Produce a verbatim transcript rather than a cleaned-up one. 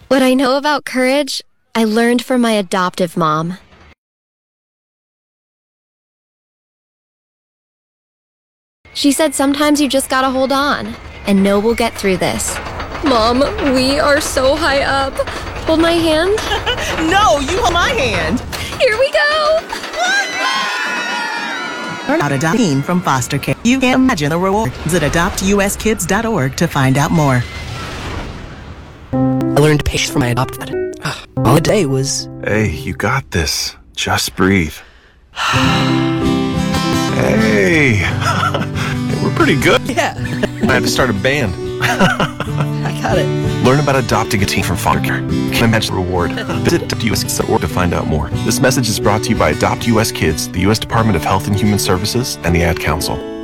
What I know about courage, I learned from my adoptive mom. She said sometimes you just gotta hold on, and know we'll get through this. Mom, we are so high up. Hold my hand. No, you hold my hand. Here we go. Learn how to adopt teen from foster care. You can't imagine the reward. Visit adopt u s kids dot org to find out more. I learned patience from my adopted dad. All the day was... Hey, you got this. Just breathe. Hey. We're pretty good. Yeah. I have to start a band. I got it. Learn about adopting a teen from foster care. Can imagine the reward. Visit adopt u s kids dot org to find out more. This message is brought to you by Adopt U S Kids, the U S Department of Health and Human Services, and the Ad Council.